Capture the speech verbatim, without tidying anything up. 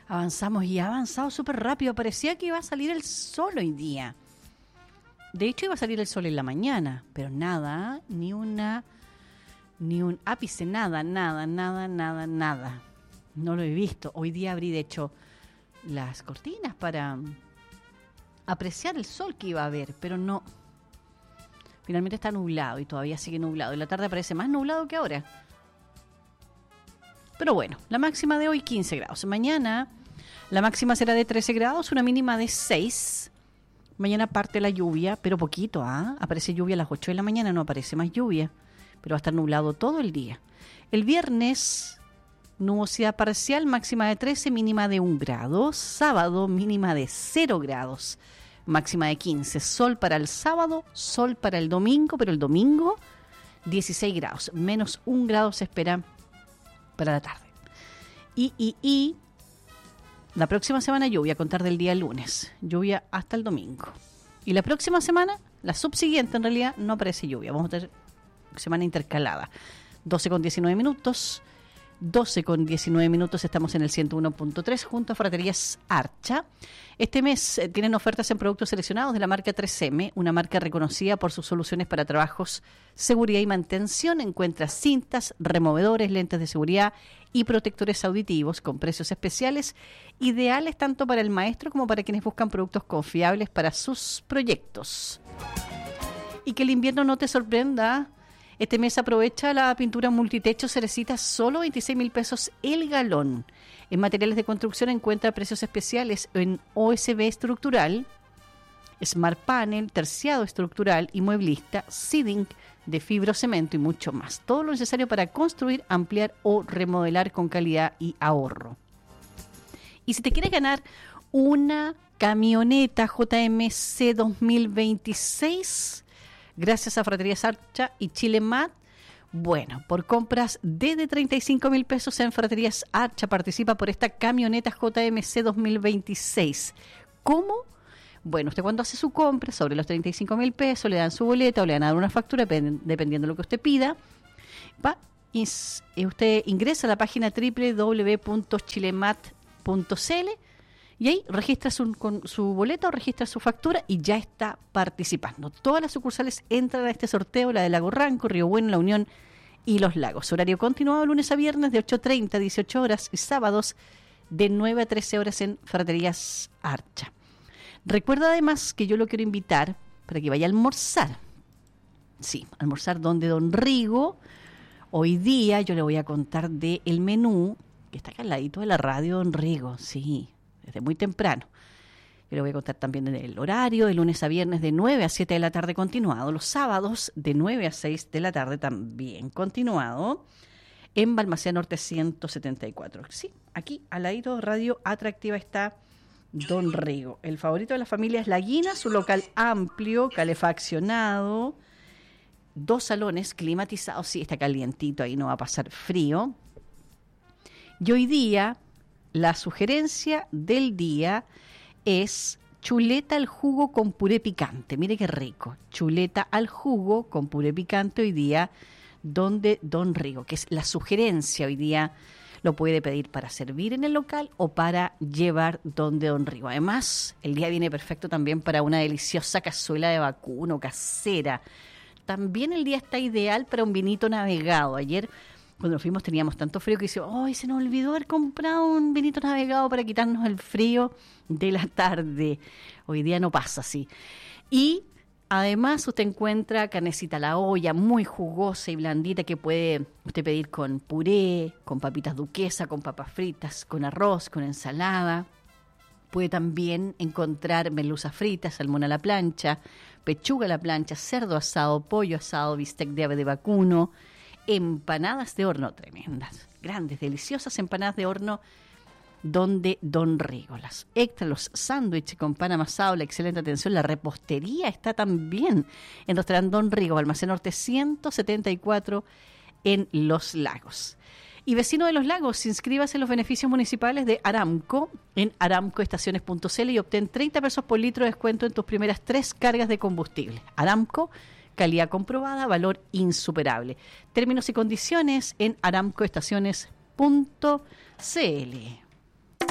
Avanzamos y ha avanzado súper rápido. Parecía que iba a salir el sol hoy día. De hecho, iba a salir el sol en la mañana, pero nada, ni una, ni un ápice, nada, nada, nada, nada, nada. No lo he visto. Hoy día abrí, de hecho, las cortinas para apreciar el sol que iba a haber, pero no. Finalmente está nublado y todavía sigue nublado. En la tarde parece más nublado que ahora. Pero bueno, la máxima de hoy quince grados. Mañana la máxima será de trece grados, una mínima de seis. Mañana parte la lluvia, pero poquito, ¿ah? Aparece lluvia a las ocho de la mañana, no aparece más lluvia. Pero va a estar nublado todo el día. El viernes, nubosidad parcial, máxima de trece, mínima de un grado. Sábado, mínima de cero grados, máxima de quince. Sol para el sábado, sol para el domingo, pero el domingo dieciséis grados, menos un grado se espera para la tarde. Y, y, y la próxima semana lluvia, a contar del día lunes. Lluvia hasta el domingo. Y la próxima semana, la subsiguiente en realidad, no aparece lluvia. Vamos a tener semana intercalada. doce con diecinueve minutos. doce con diecinueve minutos, estamos en el ciento uno punto tres junto a Fraterías Archa. Este mes eh, tienen ofertas en productos seleccionados de la marca tres eme, una marca reconocida por sus soluciones para trabajos, seguridad y mantención. Encuentra cintas, removedores, lentes de seguridad y protectores auditivos con precios especiales, ideales tanto para el maestro como para quienes buscan productos confiables para sus proyectos. Y que el invierno no te sorprenda. Este mes aprovecha la pintura multitecho Cerecita, solo veintiséis mil pesos el galón. En materiales de construcción encuentra precios especiales en O S B estructural, Smart Panel, terciado estructural y mueblista, Seeding de fibrocemento y mucho más. Todo lo necesario para construir, ampliar o remodelar con calidad y ahorro. Y si te quieres ganar una camioneta J M C dos mil veintiséis... gracias a Fraterías Archa y Chile Mat, bueno, por compras desde treinta y cinco mil pesos en Fraterías Archa, participa por esta camioneta J M C dos mil veintiséis. ¿Cómo? Bueno, usted cuando hace su compra sobre los treinta y cinco mil pesos, le dan su boleta o le dan a dar una factura, dependiendo de lo que usted pida, va, y usted ingresa a la página doble u doble u doble u punto chilemat punto c l y ahí registra su, con su boleto, registra su factura y ya está participando. Todas las sucursales entran a este sorteo, la de Lago Ranco, Río Bueno, La Unión y Los Lagos. Horario continuado lunes a viernes de ocho treinta a dieciocho horas y sábados de nueve a trece horas en Fraterías Archa. Recuerda además que yo lo quiero invitar para que vaya a almorzar. Sí, almorzar donde Don Rigo. Hoy día yo le voy a contar del menú que está acá al ladito de la radio Don Rigo, sí, desde muy temprano. Yo le voy a contar también del horario, de lunes a viernes de nueve a siete de la tarde continuado, los sábados de nueve a seis de la tarde también continuado, en Balmaceda Norte ciento setenta y cuatro. Sí, aquí al ladito de Radio Atractiva está Don Rigo. El favorito de la familia es La Guina, su local amplio, calefaccionado, dos salones climatizados, sí, está calientito, ahí no va a pasar frío. Y hoy día, la sugerencia del día es chuleta al jugo con puré picante. Mire qué rico. Chuleta al jugo con puré picante hoy día, donde Don Rigo, que es la sugerencia hoy día, lo puede pedir para servir en el local o para llevar donde Don Rigo. Además, el día viene perfecto también para una deliciosa cazuela de vacuno casera. También el día está ideal para un vinito navegado. Ayer, cuando nos fuimos, teníamos tanto frío que decíamos, ¡ay, se nos olvidó haber comprado un vinito navegado para quitarnos el frío de la tarde! Hoy día no pasa así. Y además usted encuentra carnecita a la olla, muy jugosa y blandita, que puede usted pedir con puré, con papitas duquesa, con papas fritas, con arroz, con ensalada. Puede también encontrar merluzas fritas, salmón a la plancha, pechuga a la plancha, cerdo asado, pollo asado, bistec de ave de vacuno, empanadas de horno tremendas, grandes, deliciosas empanadas de horno donde Don Rigo. Las extras, los sándwiches con pan amasado, la excelente atención, la repostería está también en restaurante Don Rigo, Balmaceda Norte ciento setenta y cuatro en Los Lagos. Y vecino de Los Lagos, inscríbase en los beneficios municipales de Aramco en aramco estaciones punto c l y obtén treinta pesos por litro de descuento en tus primeras tres cargas de combustible. Aramco, calidad comprobada, valor insuperable. Términos y condiciones en aramco estaciones punto c l.